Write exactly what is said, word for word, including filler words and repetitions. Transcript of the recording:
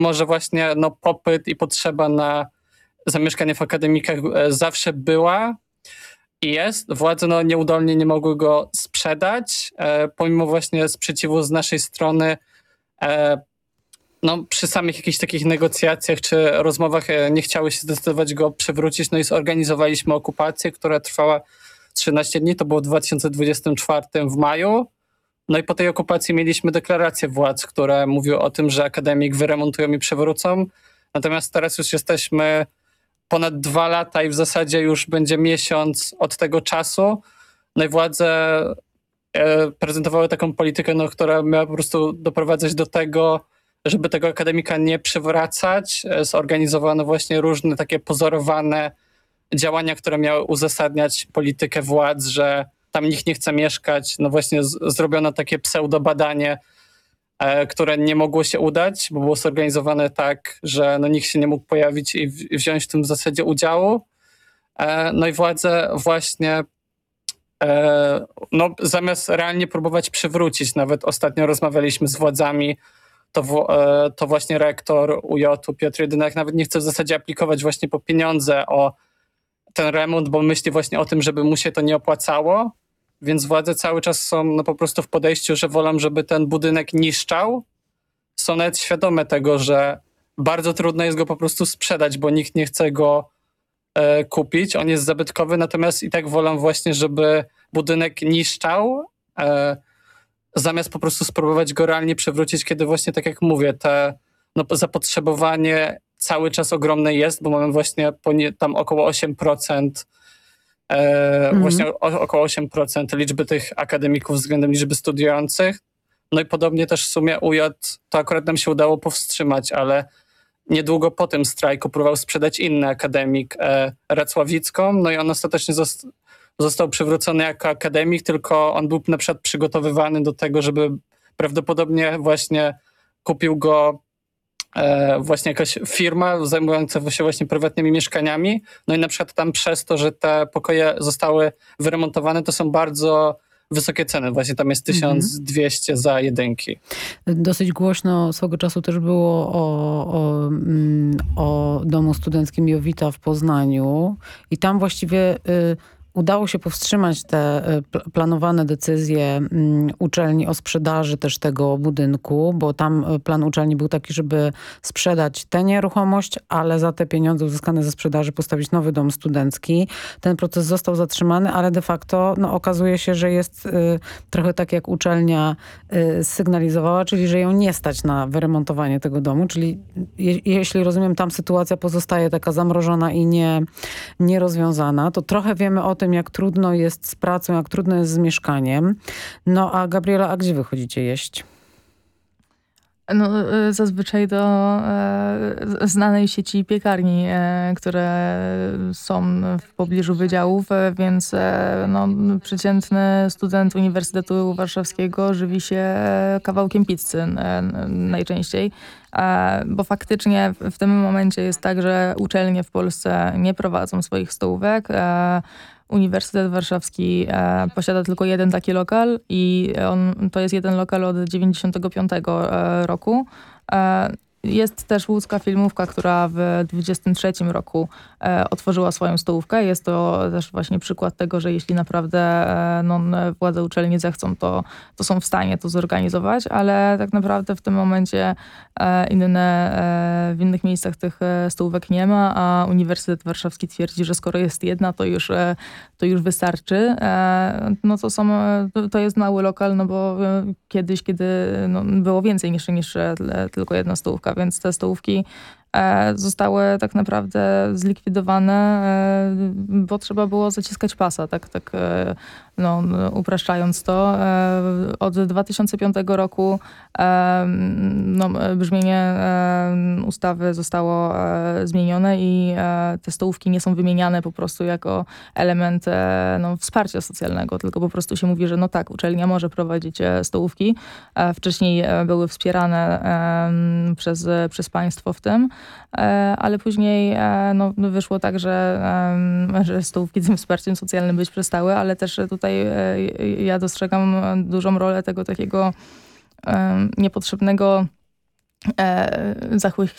może właśnie no, popyt i potrzeba na zamieszkanie w akademikach zawsze była i jest. Władze no, nieudolnie nie mogły go sprzedać, e, pomimo właśnie sprzeciwu z naszej strony. E, no, przy samych jakichś takich negocjacjach czy rozmowach e, nie chciały się zdecydować go przywrócić. No i zorganizowaliśmy okupację, która trwała trzynaście dni. To było w dwa tysiące dwudziestym czwartym w maju. No i po tej okupacji mieliśmy deklarację władz, które mówiły o tym, że akademik wyremontują i przywrócą. Natomiast teraz już jesteśmy ponad dwa lata i w zasadzie już będzie miesiąc od tego czasu. No i władze e, prezentowały taką politykę, no, która miała po prostu doprowadzać do tego, żeby tego akademika nie przywracać. E, zorganizowano właśnie różne takie pozorowane działania, które miały uzasadniać politykę władz, że tam nikt nie chce mieszkać. No właśnie z, zrobiono takie pseudobadanie, e, które nie mogło się udać, bo było zorganizowane tak, że no nikt się nie mógł pojawić i, w, i wziąć w tym w zasadzie udziału. E, no i władze właśnie e, no, zamiast realnie próbować przywrócić, nawet ostatnio rozmawialiśmy z władzami, to, w, e, to właśnie rektor U J u Piotr Jedynak nawet nie chce w zasadzie aplikować właśnie po pieniądze o ten remont, bo myśli właśnie o tym, żeby mu się to nie opłacało. Więc władze cały czas są no, po prostu w podejściu, że wolą, żeby ten budynek niszczał. Są nawet świadome tego, że bardzo trudno jest go po prostu sprzedać, bo nikt nie chce go e, kupić. On jest zabytkowy, natomiast i tak wolą właśnie, żeby budynek niszczał, e, zamiast po prostu spróbować go realnie przywrócić, kiedy właśnie, tak jak mówię, te no, zapotrzebowanie cały czas ogromne jest, bo mamy właśnie tam około osiem procent E, mhm. Właśnie o, około osiem procent liczby tych akademików względem liczby studiujących. No i podobnie też w sumie U J to akurat nam się udało powstrzymać, ale niedługo po tym strajku próbował sprzedać inny akademik, e, Racławicką, no i on ostatecznie zost- został przywrócony jako akademik, tylko on był na przykład przygotowywany do tego, żeby prawdopodobnie właśnie kupił go E, właśnie jakaś firma zajmująca się właśnie prywatnymi mieszkaniami. No i na przykład tam przez to, że te pokoje zostały wyremontowane, to są bardzo wysokie ceny. Właśnie tam jest tysiąc dwieście za jedynki. Dosyć głośno swego czasu też było o, o, o domu studenckim Jowita w Poznaniu i tam właściwie y, udało się powstrzymać te planowane decyzje uczelni o sprzedaży też tego budynku, bo tam plan uczelni był taki, żeby sprzedać tę nieruchomość, ale za te pieniądze uzyskane ze sprzedaży postawić nowy dom studencki. Ten proces został zatrzymany, ale de facto no, okazuje się, że jest y, trochę tak, jak uczelnia y, sygnalizowała, czyli że ją nie stać na wyremontowanie tego domu, czyli je, jeśli rozumiem, tam sytuacja pozostaje taka zamrożona i nie, nierozwiązana, to trochę wiemy o tym, jak trudno jest z pracą, jak trudno jest z mieszkaniem. No a Gabriela, a gdzie wy chodzicie jeść? No, zazwyczaj do e, znanej sieci piekarni, e, które są w pobliżu wydziałów, e, więc e, no, przeciętny student Uniwersytetu Warszawskiego żywi się kawałkiem pizzy e, najczęściej. E, bo faktycznie w tym momencie jest tak, że uczelnie w Polsce nie prowadzą swoich stołówek. E, Uniwersytet Warszawski e, posiada tylko jeden taki lokal i on, to jest jeden lokal od dziewięćdziesiątego piątego e, roku. E, Jest też łódzka filmówka, która w dwudziestym trzecim roku e, otworzyła swoją stołówkę. Jest to też właśnie przykład tego, że jeśli naprawdę e, no, władze uczelni zechcą, to, to są w stanie to zorganizować, ale tak naprawdę w tym momencie e, inne, e, w innych miejscach tych stołówek nie ma, a Uniwersytet Warszawski twierdzi, że skoro jest jedna, to już, e, to już wystarczy. E, no to, są, to jest mały lokal, no bo kiedyś, kiedy no, było więcej niż, niż tylko jedna stołówka, więc te stołówki e, zostały tak naprawdę zlikwidowane, e, bo trzeba było zaciskać pasa, tak, tak e, no, upraszczając to. E, od dwa tysiące piątego roku e, no, brzmienie e, ustawy zostało e, zmienione i e, te stołówki nie są wymieniane po prostu jako element e, no, wsparcia socjalnego, tylko po prostu się mówi, że no tak, uczelnia może prowadzić e, stołówki. E, wcześniej e, były wspierane e, przez, przez państwo w tym, e, ale później e, no, wyszło tak, że, e, że stołówki tym wsparciem socjalnym być przestały, ale też tutaj ja dostrzegam dużą rolę tego takiego niepotrzebnego